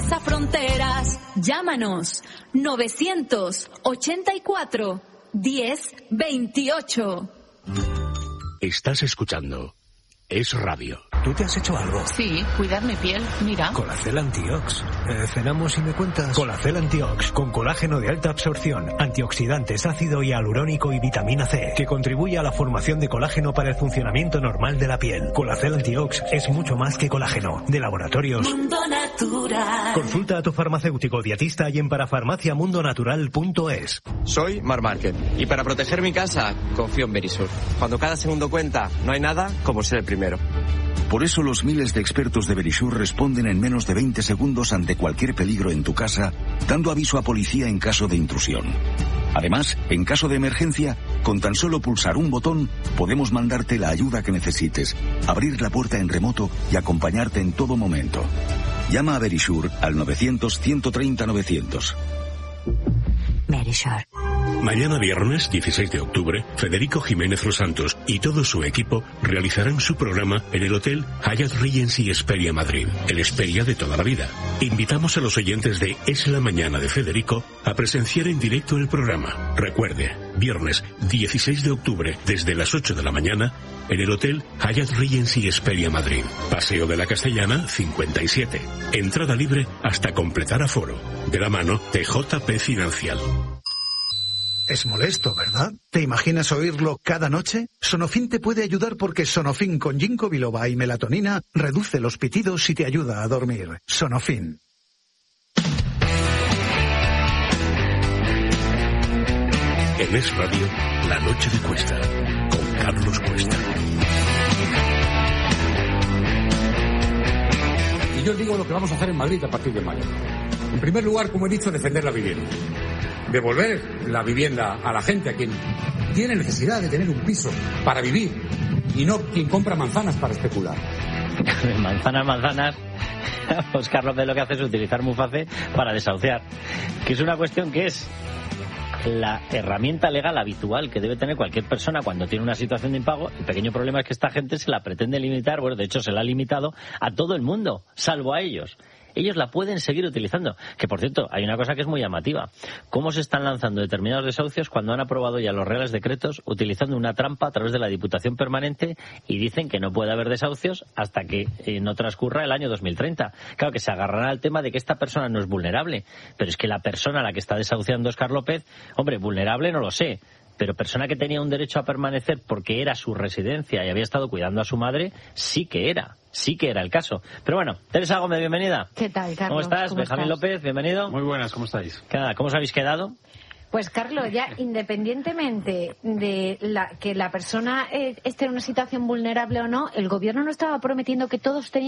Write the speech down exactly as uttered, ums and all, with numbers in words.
sobrepasa fronteras. Llámanos novecientos ochenta y cuatro diez veintiocho. Estás escuchando Es Radio. ¿Tú te has hecho algo? Sí, cuidar mi piel, mira. Colacel Antiox. Eh, cenamos y me cuentas. Colacel Antiox, con colágeno de alta absorción, antioxidantes, ácido hialurónico y vitamina C, que contribuye a la formación de colágeno para el funcionamiento normal de la piel. Colacel Antiox es mucho más que colágeno. De Laboratorios Mundo Natural. Consulta a tu farmacéutico dietista y en parafarmacia mundo natural punto es. Soy Mar Market y para proteger mi casa confío en Verisur. Cuando cada segundo cuenta, no hay nada como ser el primero. Por eso los miles de expertos de Verisur responden en menos de veinte segundos ante cualquier peligro en tu casa, dando aviso a policía en caso de intrusión. Además, en caso de emergencia, con tan solo pulsar un botón, podemos mandarte la ayuda que necesites, abrir la puerta en remoto y acompañarte en todo momento. Llama a Verisur al novecientos ciento treinta novecientos. Verisur. Mañana viernes, dieciséis de octubre, Federico Jiménez Los Santos y todo su equipo realizarán su programa en el Hotel Hyatt Regency Hesperia Madrid, el Hesperia de toda la vida. Invitamos a los oyentes de Es la Mañana de Federico a presenciar en directo el programa. Recuerde, viernes dieciséis de octubre, desde las ocho de la mañana, en el Hotel Hyatt Regency Hesperia Madrid. Paseo de la Castellana, cincuenta y siete. Entrada libre hasta completar aforo. De la mano de J P Financial. Es molesto, ¿verdad? ¿Te imaginas oírlo cada noche? Sonofin te puede ayudar porque Sonofin con ginkgo biloba y melatonina reduce los pitidos y te ayuda a dormir. Sonofin. En Es Radio, La Noche de Cuesta, con Carlos Cuesta. Y yo os digo lo que vamos a hacer en Madrid a partir de mayo. En primer lugar, como he dicho, defender la vivienda. Devolver la vivienda a la gente, a quien tiene necesidad de tener un piso para vivir y no quien compra manzanas para especular. Manzanas, manzanas. Oscar López lo que hace es utilizar Muface para desahuciar, que es una cuestión que es la herramienta legal habitual que debe tener cualquier persona cuando tiene una situación de impago. El pequeño problema es que esta gente se la pretende limitar, bueno, de hecho se la ha limitado a todo el mundo, salvo a ellos. Ellos la pueden seguir utilizando. Que, por cierto, hay una cosa que es muy llamativa. ¿Cómo se están lanzando determinados desahucios cuando han aprobado ya los reales decretos utilizando una trampa a través de la Diputación Permanente y dicen que no puede haber desahucios hasta que eh, no transcurra el año dos mil treinta? Claro que se agarrarán al tema de que esta persona no es vulnerable. Pero es que la persona a la que está desahuciando Óscar López, hombre, vulnerable no lo sé, pero persona que tenía un derecho a permanecer porque era su residencia y había estado cuidando a su madre, sí que era. Sí que era el caso. Pero bueno, Teresa Gómez, bienvenida. ¿Qué tal, Carlos? ¿Cómo estás? ¿Cómo Benjamín estás? López, bienvenido. Muy buenas, ¿cómo estáis? ¿Cómo os habéis quedado? Pues, Carlos, ya independientemente de la, que la persona eh, esté en una situación vulnerable o no, el gobierno no estaba prometiendo que todos tenían